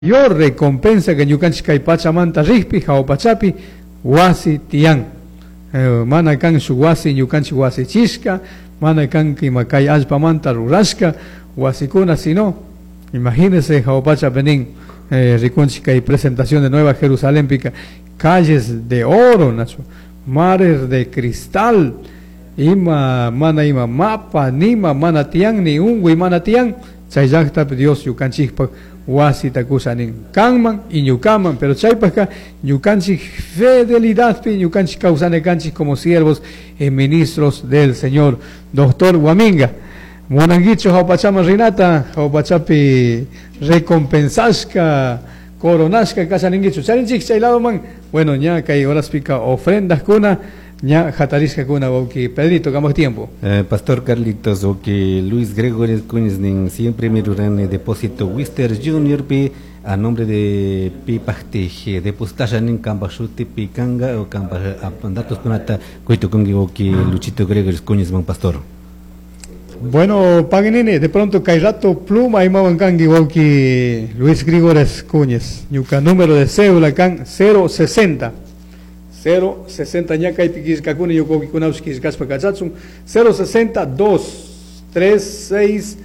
Yo recompensa que ñukanchik kay pachamanta riqpi hawpachapi wasi tiyan. Mana kan shuk wasi ñukanchik wasichishka, mana kan ima kay allpamanta rurashka wasikuna, sino imagínense hawpachapi nin rikunchik kay presentación de Nueva Jerusalén pika calles de oro, nacho, mares de cristal, mana ima mapa nima mana tiyan ni unwi mana tiyan, chay llaqtapi Dios ñukanchikpak wasita kusanin kanman y ñukaman, pero chaypaka ñukanchik fidelidad pi ñukanchik kawsanekanchik como siervos y ministros del Señor. Doctor Huaminga, monanguicho hawpachama rinata, hawpachapi recompensashka, coronashka kasaninguicho, charinchik chay lado man, bueno, ña kay horas pika ofrendas kuna, ña jatarisca kuna, que Pedrito, que más tiempo. Pastor Carlitos, o que Luis Gregorio Cuñiz, siempre me duran depósito Wister Junior, a nombre de Pipacteje, depositashan en Cambashuti, Picanga, o Campandatos Punata, Coitocongi, o que Luchito Gregorio Cuñiz, man pastor. Bueno, paganine, de pronto cae rato pluma y mamancangi, o que Luis Gregorio Cuñiz, yuca número de cédula, can 060. 060 ñaka ipikiscacuna yo coquicunauskis gaspa cachachum 060 236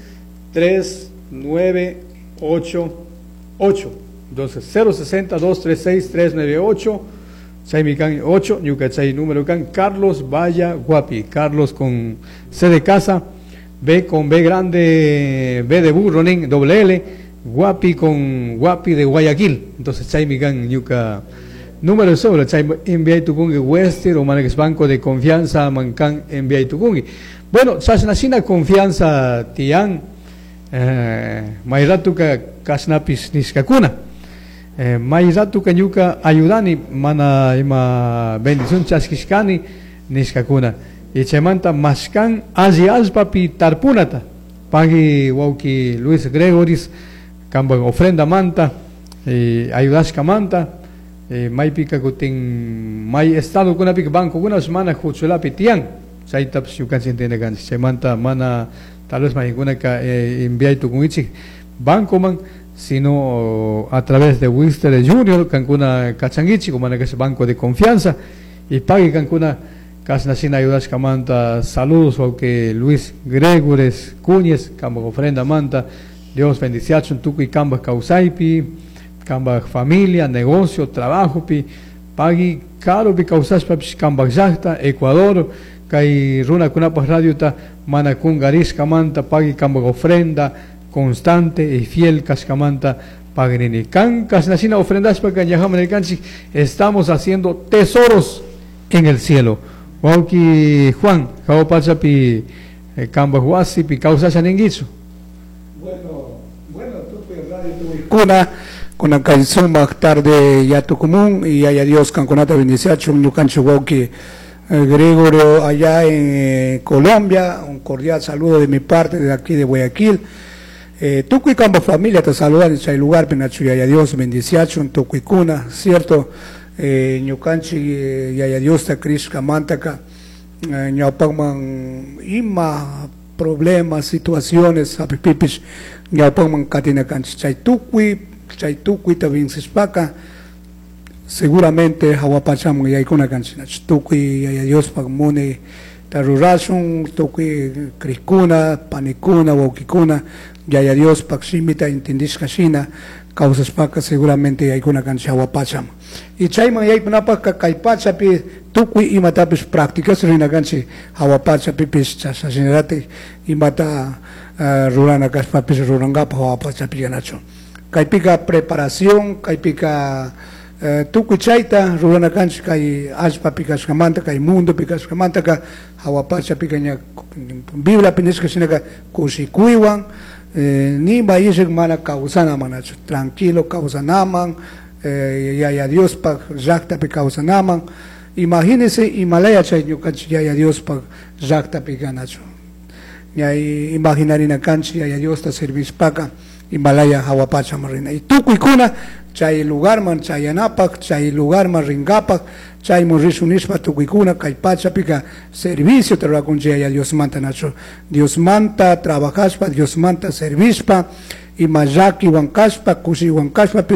3988. Entonces 060 236 398 Chaimican 8 ñuca chay número can Carlos Vaya Guapi, Carlos con C de casa, B con B grande, B de burro, doble L, Guapi con Guapi de Guayaquil. Entonces Chaimican ñuca número de sobre, envía tukungi Wester o Manex Banco de Confianza Mancan envía tukungi. Bueno, Sasnasina confianza tian Mayratuka Kasnapis Niskakuna. Mayratuka Yuka ayudani mana ima bendición chaskishkani Niskakuna. Y Chemanta Maskan Azi Alpapi Tarpunata. Pagi Wauki Luis Gregoris, Camba ofrenda manta, ayudashka manta. Maipika kuting may estado kuna pik banco kuna semana juchulapi tiang sai taps yukan sintene kan semanta mana tal vez may kuna ka enviai tu kungichi banco man, sino a través de Wister Junior kan kuna kachangichi como na que banco de confianza y pagi kan kuna kas nasina ayudas kamanta. Saludos o que Luis Gregores Cuñez kamba ofrenda manta. Dios bendiciachun tuku y kamba causaipi Kamba familia, negocio, trabajo, pagi caro, causas kamba jachta, Ecuador, kai runa kunapas radio ta manakun garis kamanta, pagi kamba ofrenda constante y fiel kaskamanta pagrini. Kan kasnasina ofrendas para kanyahamanelkanchi, estamos haciendo tesoros en el cielo. Wauki Juan, kaopacha pi kamba huasi pi causas anenguizo. Bueno, tú radio tu kuna con la canción más tarde ya tu común y haya Dios canconata bendición Lucancho Wauki Gregorio allá en Colombia, un cordial saludo de mi parte de aquí de Guayaquil. Tucuy Campo Familia te saludan en ese lugar, Penacho y haya Dios bendición Tucuy Cuna, cierto, Ñucanchi y haya Dios ta Krishka Mantaka, Ñaupangman ima problemas, situaciones, apipipis, Ñaupangman Katina Canchi, Chaituqui también se espaca, seguramente Hawapacham y hay una canción, Tuqui y Dios Pagmune, Tarurashun, Tuqui Cricuna, Panicuna, Wokikuna, y hay Dios Paximita, Intindishkashina, causas paca, seguramente hay una canción Hawapacham. Y Chaima y hay una paca, Caipachapi, Tuqui y Matapis prácticas, Rina Ganchi, Hawapachapi, Chasagenerate, y Mata Rurana Caspapis, Rurangapa, Hawapachapi, Ganacho. Caipika preparación, caipika tucuchaita, rurana cancha, cai aspa picas camanta, cai mundo picas camanta, ca hawapacha picaña, biblia pinesca sinaca, cusicuiwan, ni baisek mana causana manacho, tranquilo causanaman, ya Dios pa jacta pi causanaman, imagínese, Himalaya chaño cancha, ya Dios pa jacta picanacho, ya imaginarina cancha, ya Dios ta service paca. Himalaya Hawapacha Marina. Y Tucuicuna, chay lugar man Chayanapak, chay lugar man Ringapak, chay Morrisunispa, Tucuicuna, Caipacha pica servicio te lo aconseja Dios manta Nacho. Dios manta, trabajaspa, Dios manta, servispa, y mayaki huancaspa, kusi huancaspa